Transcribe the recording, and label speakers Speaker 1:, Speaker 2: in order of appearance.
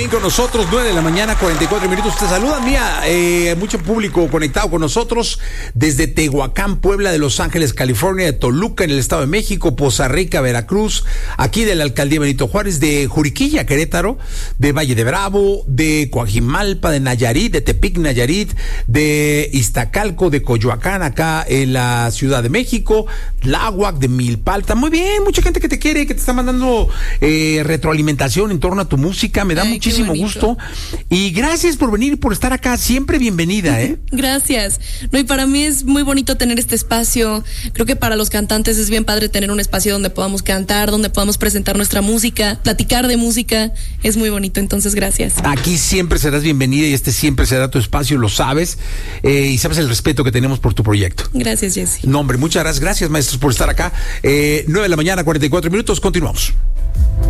Speaker 1: bien con nosotros, 9 de la mañana, 44 minutos. Te saluda, mía, mucho público conectado con nosotros desde Tehuacán, Puebla, de Los Ángeles, California, de Toluca, en el Estado de México, Poza Rica, Veracruz, aquí de la Alcaldía Benito Juárez, de Juriquilla, Querétaro, de Valle de Bravo, de Coajimalpa, de Nayarit, de Tepic, Nayarit, de Iztacalco, de Coyoacán, acá en la Ciudad de México, Tláhuac, de Milpalta. Muy bien, mucha gente que te quiere, que te está mandando retroalimentación en torno a tu música. Me da muchísimo gusto. Y gracias por venir y por estar acá. Siempre bienvenida, ¿eh?
Speaker 2: Gracias. No, y para mí es muy bonito tener este espacio. Creo que para los cantantes es bien padre tener un espacio donde podamos cantar, donde podamos presentar nuestra música, platicar de música. Es muy bonito, entonces gracias.
Speaker 1: Aquí siempre serás bienvenida y este siempre será tu espacio, lo sabes. Y sabes el respeto que tenemos por tu proyecto.
Speaker 2: Gracias, Jesse.
Speaker 1: No, hombre, muchas gracias. Gracias, maestros, por estar acá. 9 de la mañana, 44 minutos. Continuamos.